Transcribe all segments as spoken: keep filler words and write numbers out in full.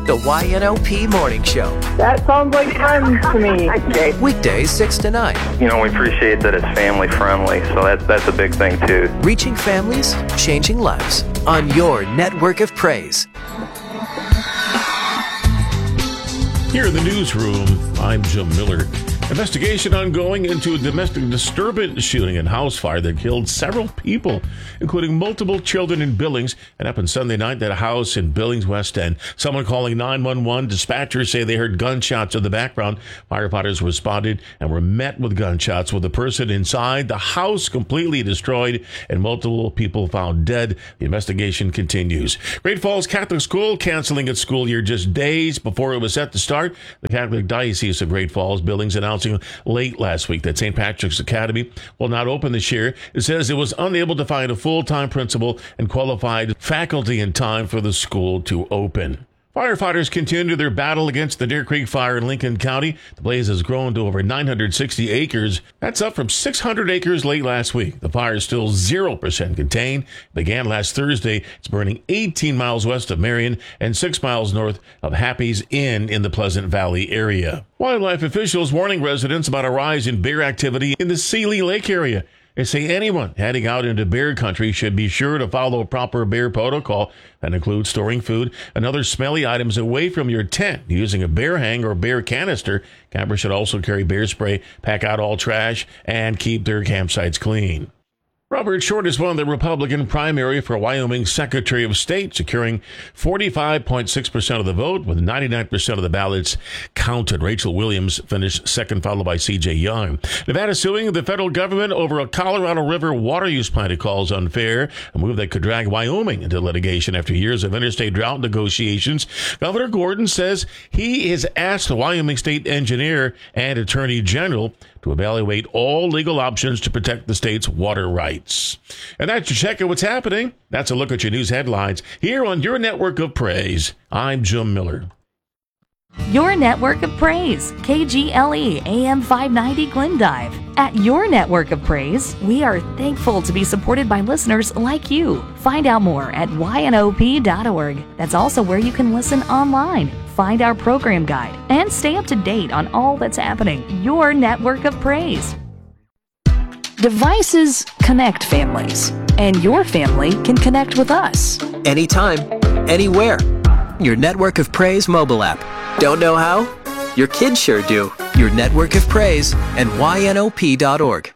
The Y N O P Morning Show. That sounds like fun to me. Weekdays six to nine. You know, we appreciate that it's family friendly, so that's, that's a big thing too. Reaching families, changing lives on your network of praise. Here in the newsroom, I'm Jim Miller. Investigation ongoing into a domestic disturbance shooting and house fire that killed several people, including multiple children in Billings. It happened Sunday night at a house in Billings, West End. Someone calling nine one one. Dispatchers say they heard gunshots in the background. Firefighters responded and were met with gunshots with the person inside. The house completely destroyed and multiple people found dead. The investigation continues. Great Falls Catholic School canceling its school year just days before it was set to start. The Catholic Diocese of Great Falls, Billings, announcing late last week that Saint Patrick's Academy will not open this year. It says it was unable to find a full-time principal and qualified faculty in time for the school to open. Firefighters continue their battle against the Deer Creek fire in Lincoln County. The blaze has grown to over nine hundred sixty acres. That's up from six hundred acres late last week. The fire is still zero percent contained. It began last Thursday. It's burning eighteen miles west of Marion and six miles north of Happy's Inn in the Pleasant Valley area. Wildlife officials warning residents about a rise in bear activity in the Seeley Lake area. They say anyone heading out into bear country should be sure to follow proper bear protocol. That includes storing food and other smelly items away from your tent using a bear hang or bear canister. Campers should also carry bear spray, pack out all trash, and keep their campsites clean. Robert Short has won the Republican primary for Wyoming Secretary of State, securing forty-five point six percent of the vote with ninety-nine percent of the ballots counted. Rachel Williams finished second, followed by C J Young. Nevada suing the federal government over a Colorado River water use plan it calls unfair, a move that could drag Wyoming into litigation after years of interstate drought negotiations. Governor Gordon says he has asked the Wyoming State Engineer and Attorney General to evaluate all legal options to protect the state's water rights. And that's your check of what's happening. That's a look at your news headlines here on your network of praise. I'm Jim Miller. Your network of praise, K G L E A M five ninety Glendive. At your network of praise, we are thankful to be supported by listeners like you. Find out more at Y N O P dot org. That's also where you can listen online, find our program guide, and stay up to date on all that's happening. Your network of praise. Devices connect families, and your family can connect with us. Anytime, anywhere. Your network of praise mobile app. Don't know how? Your kids sure do. Your network of praise and Y N O P dot org.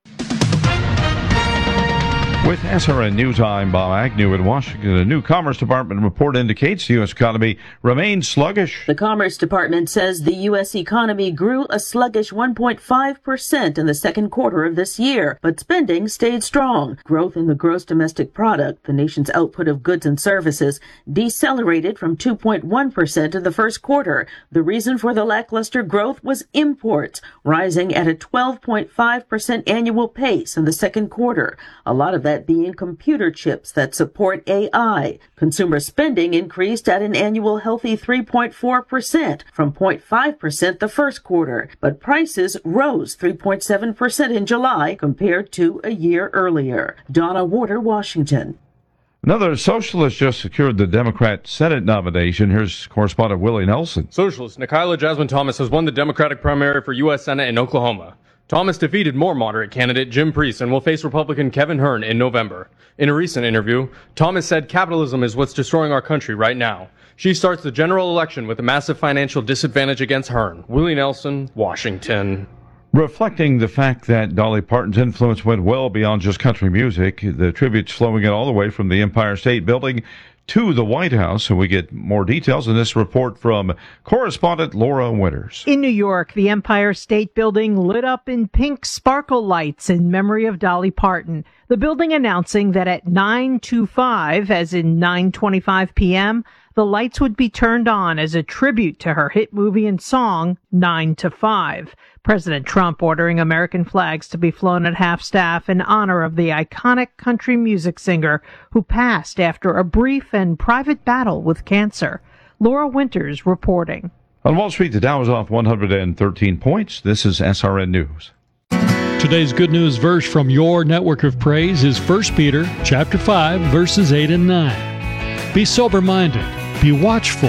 With S R N News, I'm Bob Agnew in Washington. A new Commerce Department report indicates the U S economy remains sluggish. The Commerce Department says the U S economy grew a sluggish one point five percent in the second quarter of this year, but spending stayed strong. Growth in the gross domestic product, the nation's output of goods and services, decelerated from two point one percent in the first quarter. The reason for the lackluster growth was imports, rising at a twelve point five percent annual pace in the second quarter. A lot of that being computer chips that support A I. Consumer spending increased at an annual healthy three point four percent from zero point five percent the first quarter, but prices rose three point seven percent in July compared to a year earlier. Donna Warder, Washington. Another socialist just secured the Democrat Senate nomination. Here's correspondent Willie Nelson. Socialist Nikayla Jasmine Thomas has won the Democratic primary for U S Senate in Oklahoma. Thomas defeated more moderate candidate Jim Priest and will face Republican Kevin Hern in November. In a recent interview, Thomas said capitalism is what's destroying our country right now. She starts the general election with a massive financial disadvantage against Hern. Willie Nelson, Washington. Reflecting the fact that Dolly Parton's influence went well beyond just country music, the tribute's flowing in all the way from the Empire State Building to the White House, and we get more details in this report from correspondent Laura Winters. In New York, the Empire State Building lit up in pink sparkle lights in memory of Dolly Parton. The building announcing that at nine twenty-five, as in nine twenty-five p.m., the lights would be turned on as a tribute to her hit movie and song, Nine to Five. President Trump ordering American flags to be flown at half-staff in honor of the iconic country music singer who passed after a brief and private battle with cancer. Laura Winters reporting. On Wall Street, the Dow is off one hundred thirteen points. This is S R N News. Today's good news verse from your network of praise is First Peter chapter five, verses eight and nine. Be sober-minded, be watchful,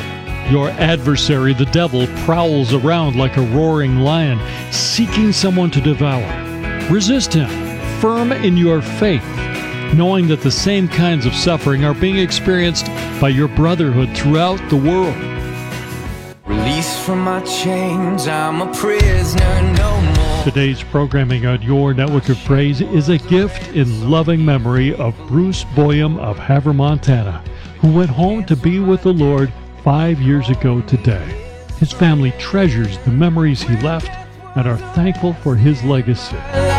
Your adversary, the devil, prowls around like a roaring lion, seeking someone to devour. Resist him, firm in your faith, knowing that the same kinds of suffering are being experienced by your brotherhood throughout the world. Release from my chains, I'm a prisoner no more. Today's programming on Your Network of Praise is a gift in loving memory of Bruce Boyum of Havre, Montana, who went home to be with the Lord five years ago today. His family treasures the memories he left and are thankful for his legacy.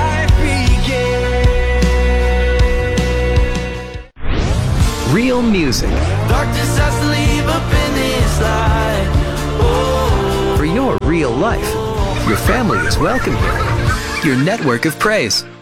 Real music. Darkness has to leave up in this light. Oh. For your real life. Your family is welcome here. Your network of praise.